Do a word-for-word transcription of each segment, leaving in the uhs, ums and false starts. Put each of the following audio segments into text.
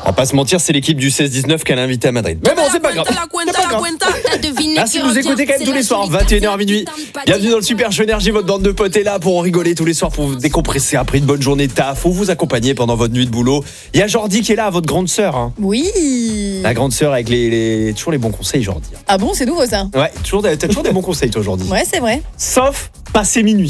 On va pas se mentir, c'est l'équipe du seize dix-neuf qu'elle a invité à Madrid. Mais bon, c'est pas grave. C'est pas grave. Merci de nous écouter quand même tous les soirs, vingt et une heures minuit. Bienvenue dans le Super Show Énergie, votre bande de potes est là pour rigoler tous les soirs, pour vous décompresser après une bonne journée de taf, ou vous accompagner pendant votre nuit de boulot. Il y a Jordi qui est là, votre grande sœur. Hein. Oui. La grande sœur avec les, les, toujours les bons conseils, Jordi. Ah bon, c'est nouveau ça? Ouais, toujours, t'as toujours des bons conseils, toi, Jordi. Ouais, c'est vrai. Sauf passer minuit.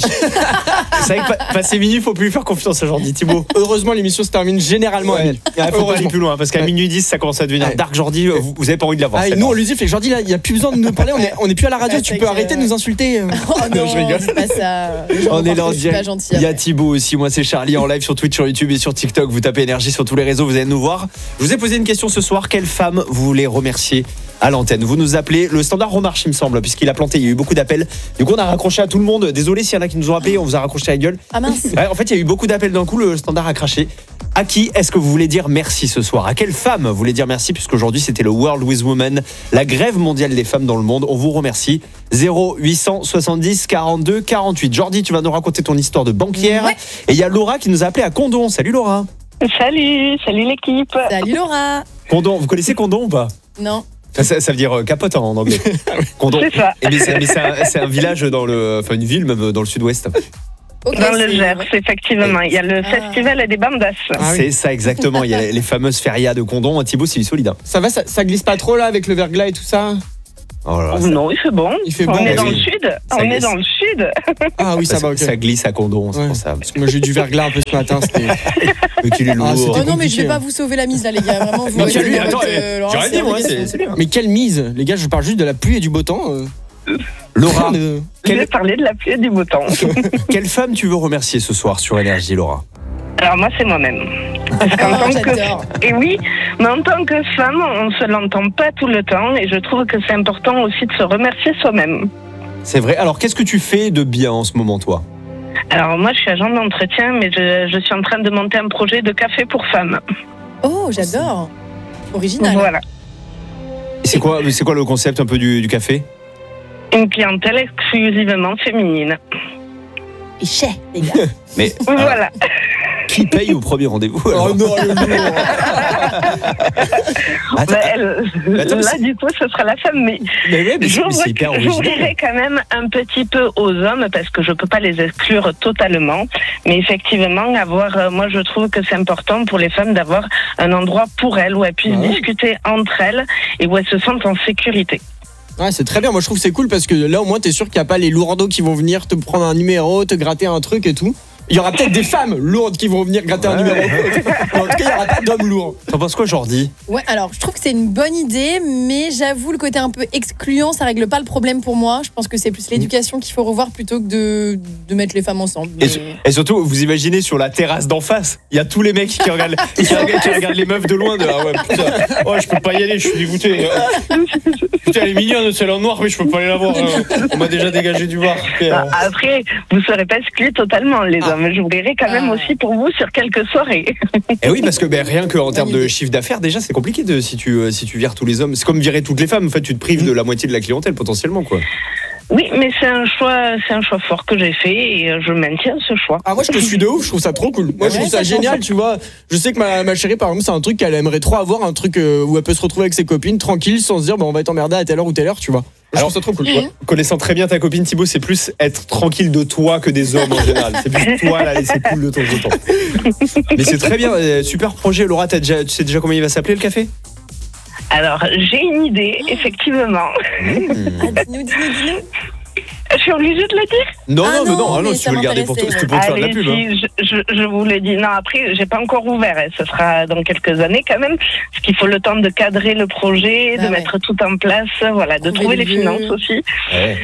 C'est vrai que passer minuit, faut plus lui faire confiance à Jordi, Thibaut. Heureusement, l'émission se termine généralement à minuit. Il faut pas aller plus loin, parce qu'à minuit dix, ça commence à devenir ouais. dark. Jordi, vous, vous avez pas envie de l'avoir. Ah, nous, on lui dit, fait Jordi, là, il n'y a plus besoin de nous parler, on est, on est plus à la radio, tu peux arrêter de nous insulter. Oh non, je rigole. C'est pas ça. On est là en direct. Il y a Thibaut aussi, moi c'est Charlie en live sur Twitch, sur YouTube et sur TikTok. Vous tapez énergie sur tous les réseaux, vous allez nous voir. Je vous ai posé une question ce soir, quelle femme vous voulez remercier à l'antenne? Vous nous appelez, le standard remarche il me semble, puisqu'il a planté, il y a eu beaucoup d'appels. Du coup on a raccroché à tout le monde. Désolé s'il y en a qui nous ont appelé, on vous a raccroché la gueule. Ah mince. Ouais, en fait il y a eu beaucoup d'appels d'un coup, le standard a craché. À qui est-ce que vous voulez dire merci ce soir? À quelle femme vous voulez dire merci, puisqu'aujourd'hui c'était le World with Women, la grève mondiale des femmes dans le monde. On vous remercie. Zéro huit cent soixante-dix quarante-deux quarante-huit. Jordi, tu vas nous raconter ton histoire de banquière. Ouais. Et il y a Laura qui nous a appelé à Condon. Salut Laura. Salut, salut l'équipe. Salut Laura. Condon, vous connaissez Condon ou pas? Non. Ça, ça, ça veut dire euh, capote en anglais. Condon. C'est ça. Et mais c'est, mais c'est, un, c'est un village dans le, enfin une ville même dans le sud-ouest. Okay, dans le c'est... Gers, effectivement. Il y a le ah. festival des bandas. Ah, c'est oui. Ça exactement. Il y a les fameuses férias de Condon. Thibaut, c'est solide. Hein. Ça va, ça, ça glisse pas trop là avec le verglas et tout ça? Oh là là, ça... Non, il fait bon. Il fait on bon. est dans oui. le sud. Ça on glisse. est dans le sud. Ah oui, ça, ça va, ok. Ça glisse à Condon, c'est ouais. pour ça. Parce que moi j'ai eu du verglas un peu ce matin. C'était... Mais qu'il est lourd. Ah, Oh non, compliqué. mais je vais pas vous sauver la mise là, les gars. Vraiment, vous. Non, c'est lui, attends, euh, j'ai rien dit, moi, c'est, c'est bien. Mais quelle mise? Les gars, je parle juste de la pluie et du beau temps. Euh... Laura, de... Je vais parler de la pluie et du beau temps. quelle femme tu veux remercier ce soir sur Énergie, Laura? Alors moi, c'est moi-même. Parce qu'en Oh, tant que... j'adore. Et oui, mais en tant que femme, on se l'entend pas tout le temps. Et je trouve que c'est important aussi de se remercier soi-même. C'est vrai. Alors, qu'est-ce que tu fais de bien en ce moment, toi? Alors moi, je suis agent d'entretien, mais je, je suis en train de monter un projet de café pour femmes. Oh, j'adore. Original. Voilà. Et c'est quoi, c'est quoi le concept un peu du, du café? Une clientèle exclusivement féminine. Et chais, les gars. Mais Voilà. qui paye au premier rendez-vous alors? Oh non, le lourd. Attends, Bah, elle- attends, là, c'est- du coup, ce sera la femme. Mais mais ouais, mais c'est, mais c'est hyper original. j'ouvrirai quand même un petit peu aux hommes parce que je peux pas les exclure totalement. Mais effectivement, avoir, euh, moi, je trouve que c'est important pour les femmes d'avoir un endroit pour elles où elles puissent Ouais. discuter entre elles et où elles se sentent en sécurité. Ouais, c'est très bien. Moi, je trouve que c'est cool parce que là, au moins, t'es sûr qu'il n'y a pas les lourdeaux qui vont venir te prendre un numéro, te gratter un truc et tout. Il y aura peut-être des femmes lourdes qui vont venir gratter un Ouais. numéro. En tout cas, il n'y aura pas d'hommes lourds. T'en penses quoi, Jordi? Ouais, alors je trouve que c'est une bonne idée, mais j'avoue le côté un peu excluant, ça règle pas le problème pour moi. Je pense que c'est plus l'éducation qu'il faut revoir plutôt que de, de mettre les femmes ensemble. Et, Mais... et surtout, vous imaginez sur la terrasse d'en face, il y a tous les mecs qui regardent, qui regardent, qui regardent les meufs de loin. De, ah ouais, putain, oh, je peux pas y aller, je suis dégoûté. Putain, elle est mignonne, celle en noir, mais je peux pas aller la voir. On m'a déjà dégagé du bar. Bah, après, vous ne serez pas exclus totalement, les Ah. hommes. J'ouvrirai quand même Ah. aussi pour vous sur quelques soirées. Et oui, parce que ben, rien qu'en termes de idée. chiffre d'affaires, déjà, c'est compliqué de, si, tu, euh, si tu vires tous les hommes. C'est comme virer toutes les femmes. En fait, tu te prives de la moitié de la clientèle potentiellement, quoi. Oui, mais c'est un choix, c'est un choix fort que j'ai fait et euh, je maintiens ce choix. Ah, moi, je te suis de ouf. Je trouve ça trop cool. Moi, je Ouais, trouve ça ça génial, change. tu vois. Je sais que ma, ma chérie, par exemple, c'est un truc qu'elle aimerait trop avoir, un truc euh, où elle peut se retrouver avec ses copines tranquille sans se dire, bah, on va être emmerdé à telle heure ou telle heure, tu vois. Je Alors, trouve ça trop cool. Ouais. Connaissant très bien ta copine Thibaut, c'est plus être tranquille de toi que des hommes en général. C'est plus toi la laisser cool de temps en temps. Mais c'est très bien, euh, super projet. Laura, t'as déjà, tu sais déjà comment il va s'appeler le café? Alors, j'ai une idée, effectivement. Ah, dis-nous, dis-nous, dis-nous. Je suis obligée de le dire. Non, Ah non, mais non, non, ah non, mais tu ça veux le garder pour toi, m'intéressait, c'est pour te faire de la Allez, pub. Hein. si, je, je, je vous le dis. Non, après, j'ai pas encore ouvert. hein. Ce sera dans quelques années quand même. Parce qu'il faut le temps de cadrer le projet, Ah de ouais. mettre tout en place, voilà, de Trouver trouver le les lieu. finances aussi. Ouais.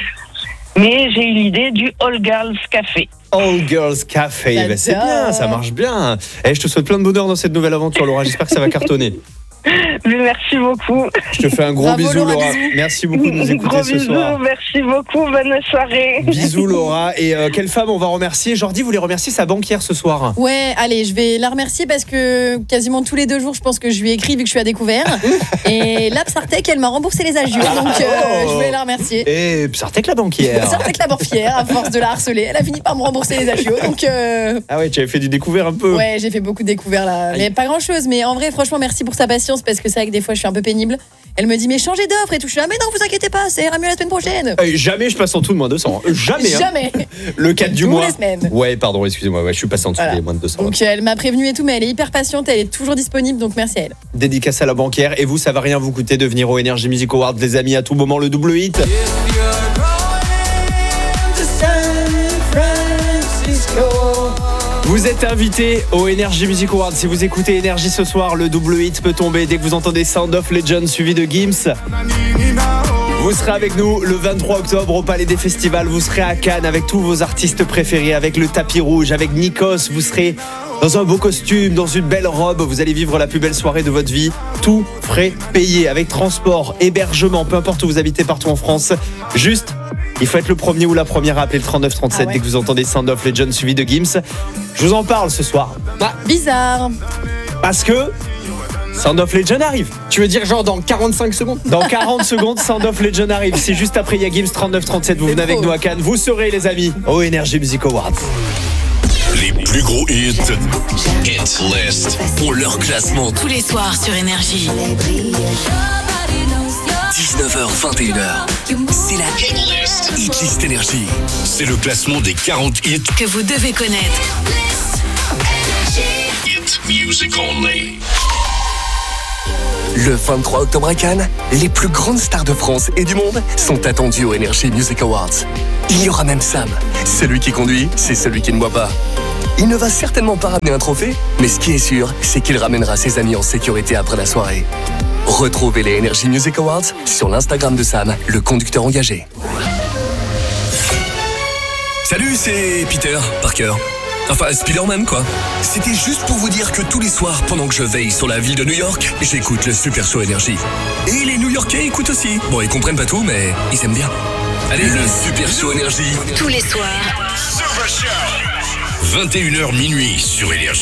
Mais j'ai eu l'idée du All Girls Café. All Girls Café, bah, c'est J'adore. bien, ça marche bien. Eh, je te souhaite plein de bonheur dans cette nouvelle aventure, Laura. J'espère que ça va cartonner. Mais merci beaucoup. Je te fais un gros Bravo, bisou, Laura, Laura. bisous. Merci beaucoup de nous écouter Gros ce bisous, soir. merci beaucoup, bonne soirée. Bisous, Laura. Et euh, quelle femme on va remercier? Jordi voulait remercier sa banquière ce soir. Ouais, allez, je vais la remercier parce que quasiment tous les deux jours, je pense que je lui ai écrit vu que je suis à découvert. Et là, Psartec, elle m'a remboursé les agios, donc euh, Oh. je vais la remercier. Et Psartec la banquière. Psartec la banquière, à force de la harceler, elle a fini par me rembourser les agios, donc euh, Ah ouais, tu avais fait du découvert un peu. ouais, j'ai fait beaucoup de découvertes là, mais pas grand chose. Mais en vrai, franchement, merci pour sa patience parce que c'est vrai que des fois, je suis un peu pénible. Elle me dit mais changez d'offre et tout. Je suis là mais non, vous inquiétez pas, ça ira mieux la semaine prochaine. Euh, jamais je passe en dessous de moins deux cents. Jamais. hein. Jamais. Le quatre du Tous mois. les semaines. Ouais, pardon, excusez-moi. Ouais, je suis passé en dessous Voilà. des moins de deux cents. Donc elle m'a prévenu et tout, mais elle est hyper patiente, elle est toujours disponible, donc merci à elle. Dédicace à la banquière. Et vous, ça va rien vous coûter de venir au Energy Music Awards, les amis, à tout moment, le double hit. Vous êtes invité au Energy Music Awards. Si vous écoutez Energy ce soir, le double hit peut tomber dès que vous entendez Sound of Legend suivi de Gims. Vous serez avec nous le vingt-trois octobre au Palais des Festivals. Vous serez à Cannes avec tous vos artistes préférés, avec le tapis rouge, avec Nikos. Vous serez dans un beau costume, dans une belle robe. Vous allez vivre la plus belle soirée de votre vie. Tout frais payé, avec transport, hébergement, peu importe où vous habitez partout en France. Juste, il faut être le premier ou la première à appeler le trente-neuf trente-sept Ah ouais. dès que vous entendez Sound of Legend suivi de Gims. Je vous en parle ce soir. Bizarre. Parce que Sound of Legend arrive. Tu veux dire genre dans quarante-cinq secondes? Dans quarante secondes, Sound of Legend arrive. C'est juste après, il y a Gims trente-neuf trente-sept. Vous C'est venez avec trop. nous à Cannes. Vous serez, les amis, au Energy Music Awards. Les plus gros hits. Hit List. Pour leur classement. Tous les soirs sur Énergie. dix-neuf heures vingt et une heures. C'est la Hit List. Hit List Énergie. C'est le classement des quarante hits. Que vous devez connaître. Hit Music Only. Le vingt-trois octobre à Cannes, les plus grandes stars de France et du monde sont attendues au Energy Music Awards. Il y aura même Sam. Celui qui conduit, c'est celui qui ne boit pas. Il ne va certainement pas ramener un trophée, mais ce qui est sûr, c'est qu'il ramènera ses amis en sécurité après la soirée. Retrouvez les Energy Music Awards sur l'Instagram de Sam, le conducteur engagé. Salut, c'est Peter Parker. Enfin, Spider-Man, quoi. C'était juste pour vous dire que tous les soirs, pendant que je veille sur la ville de New York, j'écoute le Super Show Énergie. Et les New-Yorkais écoutent aussi. Bon, ils comprennent pas tout, mais ils aiment bien. Allez, le Super Show Énergie. Tous les soirs. vingt et une heures minuit sur Énergie.